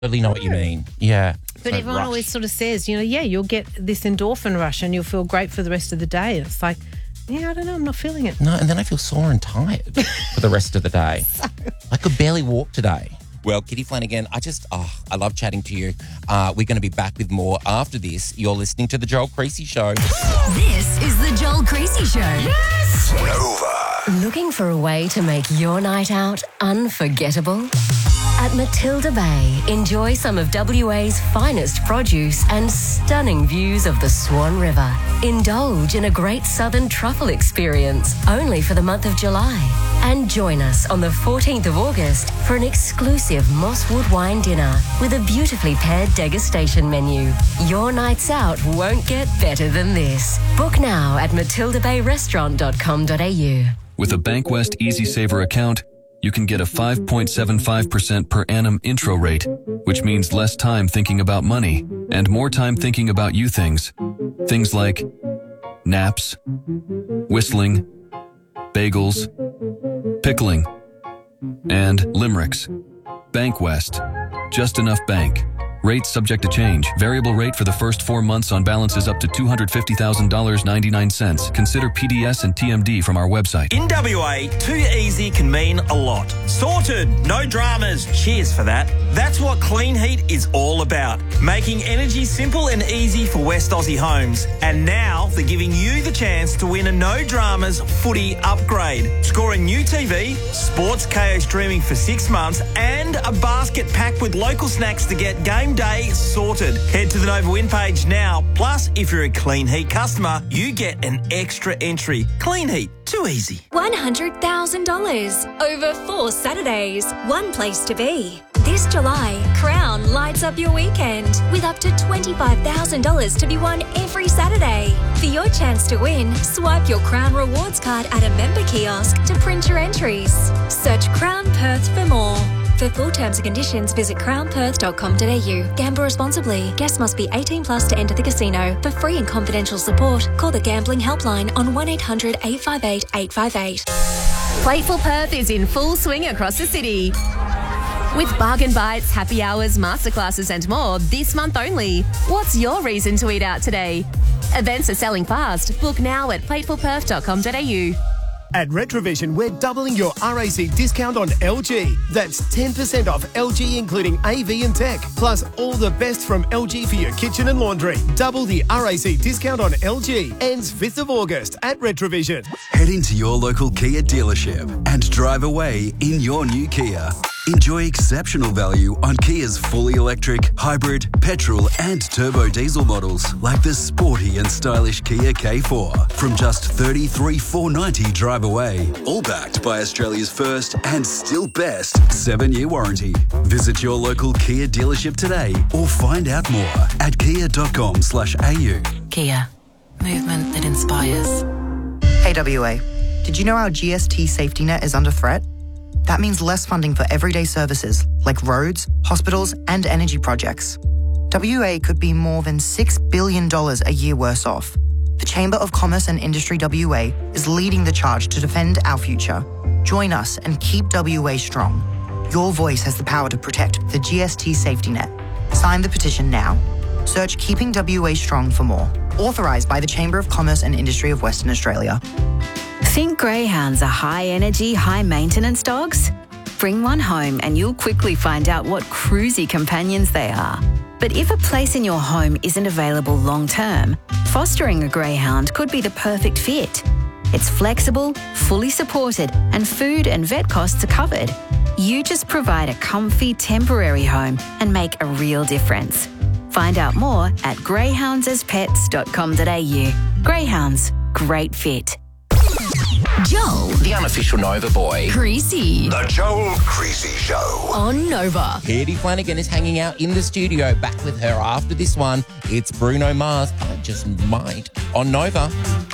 totally know what you mean. Yeah. But everyone always sort of says, you'll get this endorphin rush and you'll feel great for the rest of the day. And it's like, I don't know, I'm not feeling it. No, and then I feel sore and tired for the rest of the day. I could barely walk today. Well, Kitty Flanagan, I love chatting to you. We're going to be back with more after this. You're listening to The Joel Creasy Show. This is The Joel Creasy Show. Yes! Nova. Looking for a way to make your night out unforgettable? At Matilda Bay, enjoy some of WA's finest produce and stunning views of the Swan River. Indulge in a great southern truffle experience only for the month of July. And join us on the 14th of August for an exclusive Mosswood wine dinner with a beautifully paired degustation menu. Your nights out won't get better than this. Book now at matildabayrestaurant.com.au. With a Bankwest Easy Saver account, you can get a 5.75% per annum intro rate, which means less time thinking about money and more time thinking about you things. Things like naps, whistling, bagels, pickling, and limericks. Bankwest. Just enough bank. Rates subject to change. Variable rate for the first 4 months on balances up to $250,000.99. Consider PDS and TMD from our website. In WA, too easy can mean a lot. Sorted, no dramas, cheers for that. That's what Clean Heat is all about. Making energy simple and easy for West Aussie homes. And now they're giving you the chance to win a no dramas footy upgrade. Score a new TV, sports KO streaming for 6 months, and a basket packed with local snacks to get game day sorted. Head to the Nova Win page now. Plus, if you're a Clean Heat customer, you get an extra entry. Clean Heat, too easy. $100,000 over 4 Saturdays. One place to be. This July, Crown lights up your weekend with up to $25,000 to be won every Saturday. For your chance to win, swipe your Crown Rewards card at a member kiosk to print your entries. Search Crown Perth for more. For full terms and conditions, visit crownperth.com.au. Gamble responsibly. Guests must be 18 plus to enter the casino. For free and confidential support, call the Gambling Helpline on 1800 858 858. Playful Perth is in full swing across the city. With bargain bites, happy hours, masterclasses and more this month only. What's your reason to eat out today? Events are selling fast. Book now at platefulperth.com.au. At Retrovision, we're doubling your RAC discount on LG. That's 10% off LG, including AV and tech, plus all the best from LG for your kitchen and laundry. Double the RAC discount on LG. Ends 5th of August at Retrovision. Head into your local Kia dealership and drive away in your new Kia. Enjoy exceptional value on Kia's fully electric, hybrid, petrol and turbo diesel models like the sporty and stylish Kia K4 from just $33,490 drive away. All backed by Australia's first and still best 7-year warranty. Visit your local Kia dealership today or find out more at kia.com/au. Kia. Movement that inspires. Hey WA, did you know our GST safety net is under threat? That means less funding for everyday services like roads, hospitals and energy projects. WA could be more than $6 billion a year worse off. The Chamber of Commerce and Industry WA is leading the charge to defend our future. Join us and keep WA strong. Your voice has the power to protect the GST safety net. Sign the petition now. Search Keeping WA Strong for more. Authorised by the Chamber of Commerce and Industry of Western Australia. Think greyhounds are high-energy, high-maintenance dogs? Bring one home and you'll quickly find out what cruisy companions they are. But if a place in your home isn't available long-term, fostering a greyhound could be the perfect fit. It's flexible, fully supported, and food and vet costs are covered. You just provide a comfy, temporary home and make a real difference. Find out more at greyhoundsaspets.com.au. Greyhounds, great fit. Joel. The unofficial Nova boy. Creasy. The Joel Creasy Show. On Nova. Kitty Flanagan is hanging out in the studio. Back with her after this one. It's Bruno Mars. I Just Might on Nova.